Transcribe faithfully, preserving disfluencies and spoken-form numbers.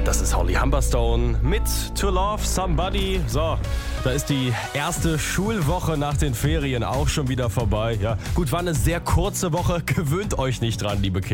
Das ist Holly Humberstone mit To Love Somebody. So, da ist die erste Schulwoche nach den Ferien auch schon wieder vorbei. Ja, gut, war eine sehr kurze Woche. Gewöhnt euch nicht dran, liebe Kinder.